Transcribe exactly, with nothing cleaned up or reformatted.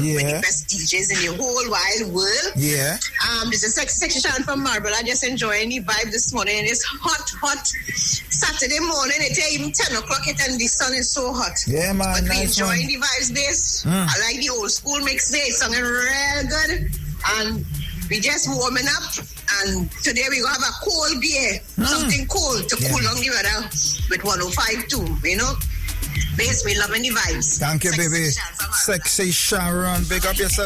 yeah. with the best D Js in the whole wide world. Yeah. Um, this is Sexy Sharon from Marble. I just enjoying the vibe this morning. It's hot, hot Saturday morning. It's even ten o'clock and the sun is so hot. Yeah, man. But nice we enjoying one. the vibes this. Mm. I like the old school mix day. It's sounding real good. And we just warming up. And today we're going to have a cold beer. Mm. Something cold to yeah. cool down the weather with one oh five two, you know. Base, we loving the vibes. Thank you, Sexy baby. Sharon. Sexy Sharon. Big up yourself.